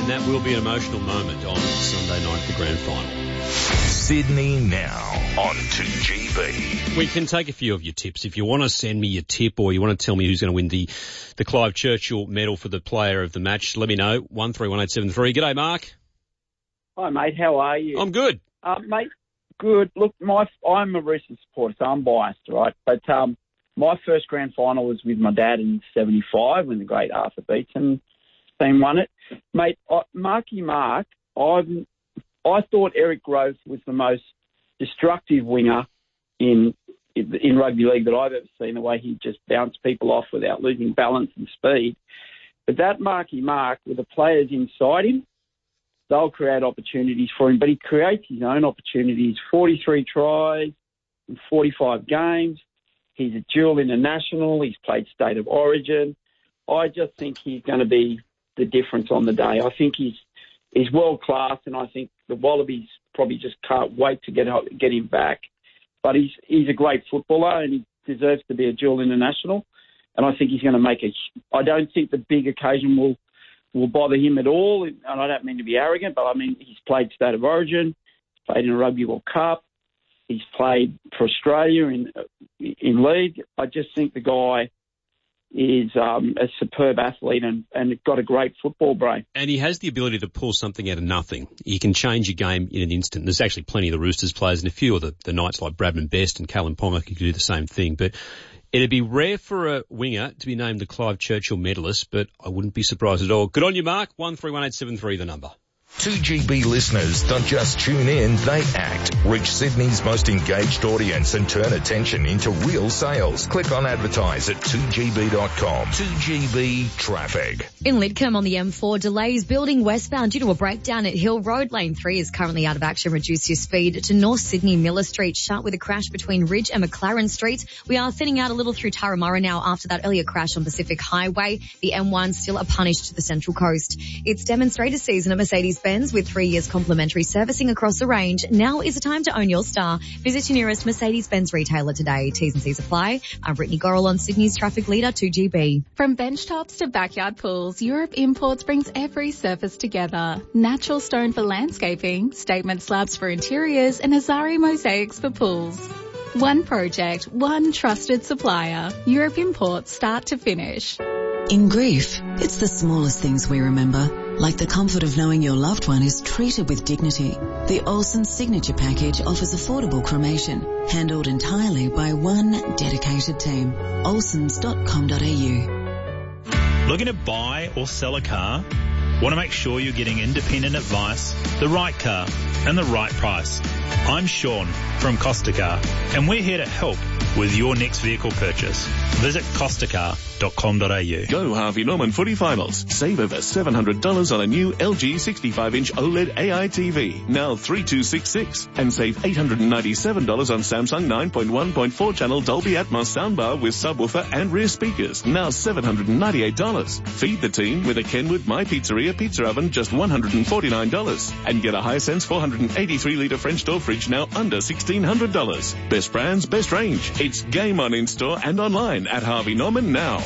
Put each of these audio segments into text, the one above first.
And that will be an emotional moment on Sunday night at the grand final. Sydney Now on 2GB. We can take a few of your tips. If you want to send me your tip or you want to tell me who's going to win the Clive Churchill medal for the player of the match, let me know. 131873. G'day, Mark. Hi, mate. How are you? I'm good. Mate, good. Look, I'm a Roosters supporter, so I'm biased, right? But my first grand final was with my dad in 75 when the great Arthur Beetson team won it. Mate, Marky Mark, I thought Eric Grove was the most destructive winger in rugby league that I've ever seen, the way he just bounced people off without losing balance and speed. But that Marky Mark, with the players inside him, they'll create opportunities for him, but he creates his own opportunities. 43 tries in 45 games. He's a dual international. He's played state of origin. I just think he's going to be the difference on the day. I think he's world class, and I think the Wallabies probably just can't wait to get him back. But he's a great footballer, and he deserves to be a dual international. And I think he's going to I don't think the big occasion will bother him at all. And I don't mean to be arrogant, but I mean he's played state of origin, he's played in a Rugby World Cup, he's played for Australia in league. I just think the guy is a superb athlete and got a great football brain. And he has the ability to pull something out of nothing. He can change a game in an instant. There's actually plenty of the Roosters players and a few of the Knights like Bradman Best and Callum Ponga who could do the same thing. But it'd be rare for a winger to be named the Clive Churchill medalist, but I wouldn't be surprised at all. Good on you, Mark. 131873, the number. 2GB listeners don't just tune in, they act. Reach Sydney's most engaged audience and turn attention into real sales. Click on advertise at 2gb.com. 2GB Traffic. In Lidcombe on the M4, delays building westbound due to a breakdown at Hill Road. Lane 3 is currently out of action. Reduce your speed to North Sydney Miller Street. Shut with a crash between Ridge and McLaren Streets. We are thinning out a little through Turramurra now after that earlier crash on Pacific Highway. The M1 still a punish to the Central Coast. It's demonstrator season at Mercedes-Benz with 3 years complimentary servicing across the range. Now is the time to own your star. Visit your nearest Mercedes-Benz retailer today. T's and C's apply. I'm Brittany Gorrell on Sydney's Traffic Leader 2GB. From benchtops to backyard pools, Europe Imports brings every surface together. Natural stone for landscaping, statement slabs for interiors, and Azari mosaics for pools. One project, one trusted supplier. Europe Imports, start to finish. In grief, it's the smallest things we remember, like the comfort of knowing your loved one is treated with dignity. The Olsen Signature Package offers affordable cremation, handled entirely by one dedicated team. olsens.com.au. Looking to buy or sell a car? Want to make sure you're getting independent advice, the right car, and the right price? I'm Sean from Costa Car, and we're here to help with your next vehicle purchase. Visit costacar.com.au. Go Harvey Norman Footy Finals. Save over $700 on a new LG 65-inch OLED AI TV, now $3,266. And save $897 on Samsung 9.1.4 channel Dolby Atmos soundbar with subwoofer and rear speakers, now $798. Feed the team with a Kenwood My Pizzeria pizza oven, just $149. And get a Hisense 483-litre French door fridge, now under $1,600. Best brands, best range. It's game on in-store and online at Harvey Norman now.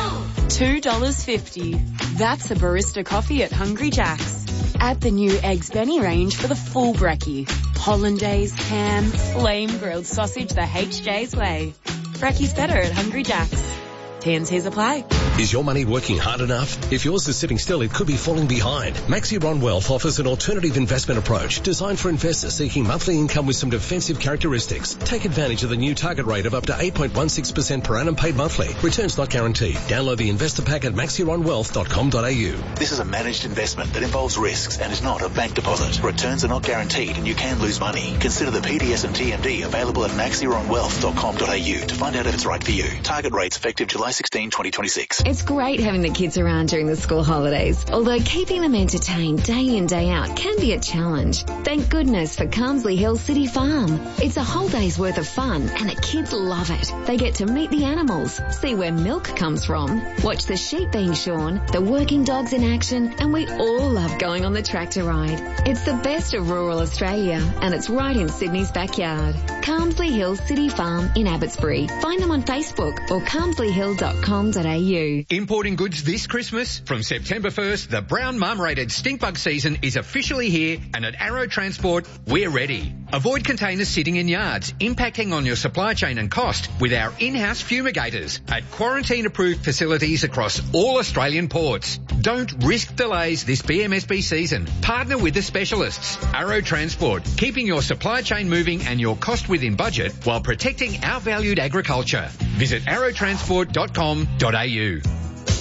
$2.50. That's a barista coffee at Hungry Jack's. Add the new Eggs Benny range for the full brekkie. Hollandaise, ham, flame grilled sausage the HJ's way. Brekkie's better at Hungry Jack's. T&Cs apply. Is your money working hard enough? If yours is sitting still, it could be falling behind. Maxiron Wealth offers an alternative investment approach designed for investors seeking monthly income with some defensive characteristics. Take advantage of the new target rate of up to 8.16% per annum paid monthly. Returns not guaranteed. Download the investor pack at maxironwealth.com.au. This is a managed investment that involves risks and is not a bank deposit. Returns are not guaranteed and you can lose money. Consider the PDS and TMD available at maxironwealth.com.au to find out if it's right for you. Target rates effective July 16, 2026. It's great having the kids around during the school holidays, although keeping them entertained day in, day out can be a challenge. Thank goodness for Carmsley Hill City Farm. It's a whole day's worth of fun and the kids love it. They get to meet the animals, see where milk comes from, watch the sheep being shorn, the working dogs in action, and we all love going on the tractor ride. It's the best of rural Australia and it's right in Sydney's backyard. Carmsley Hill City Farm in Abbotsbury. Find them on Facebook or carmsleyhill.com.au. too. Importing goods this Christmas? From September 1st, the brown mum-rated stinkbug season is officially here, and at Arrow Transport, we're ready. Avoid containers sitting in yards, impacting on your supply chain and cost with our in-house fumigators at quarantine-approved facilities across all Australian ports. Don't risk delays this BMSB season. Partner with the specialists. Arrow Transport, keeping your supply chain moving and your cost within budget while protecting our valued agriculture. Visit arrowtransport.com.au.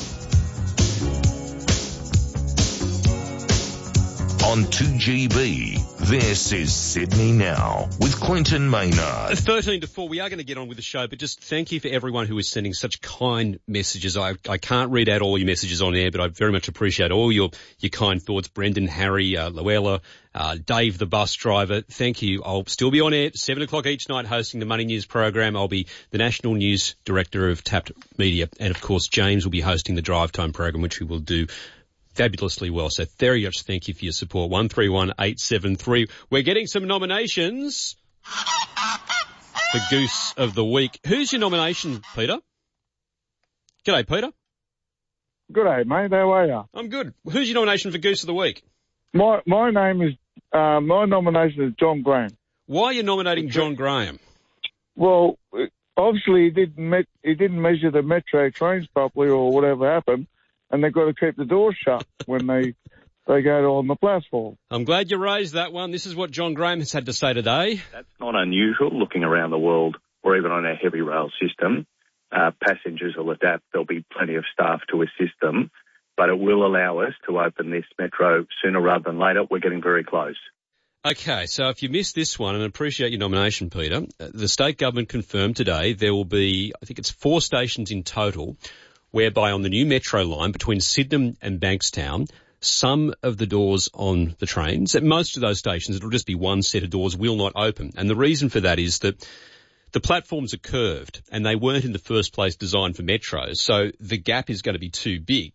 On 2GB, this is Sydney Now with Clinton Maynard. 13 to 4, we are going to get on with the show, but just thank you for everyone who is sending such kind messages. I can't read out all your messages on air, but I very much appreciate all your kind thoughts. Brendan, Harry, Luella, Dave, the bus driver, thank you. I'll still be on air at 7 o'clock each night hosting the Money News program. I'll be the National News Director of Tapped Media, and of course James will be hosting the Drive Time program, which we will do fabulously well. So very much thank you for your support. 131873. We're getting some nominations for Goose of the Week. Who's your nomination, Peter? G'day, Peter. G'day, mate. How are you? I'm good. Who's your nomination for Goose of the Week? My nomination is John Graham. Why are you nominating John Graham? Well, obviously he didn't measure the metro trains properly or whatever happened, and they've got to keep the doors shut when they go on the platform. I'm glad you raised that one. This is what John Graham has had to say today. That's not unusual looking around the world or even on our heavy rail system. Passengers will adapt. There'll be plenty of staff to assist them, but it will allow us to open this metro sooner rather than later. We're getting very close. Okay, so if you missed this one, and I appreciate your nomination, Peter, the state government confirmed today there will be, I think it's 4 stations in total, whereby on the new metro line between Sydenham and Bankstown, some of the doors on the trains, at most of those stations, it'll just be one set of doors will not open. And the reason for that is that the platforms are curved and they weren't in the first place designed for metros, so the gap is going to be too big.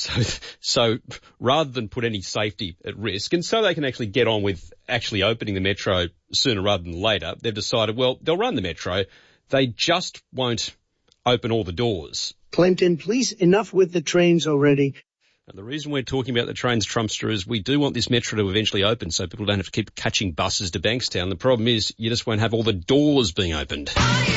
So rather than put any safety at risk, and so they can actually get on with actually opening the metro sooner rather than later, they've decided, well, they'll run the metro, they just won't open all the doors. Clinton, please, enough with the trains already. And the reason we're talking about the trains, Trumpster, is we do want this metro to eventually open so people don't have to keep catching buses to Bankstown. The problem is you just won't have all the doors being opened.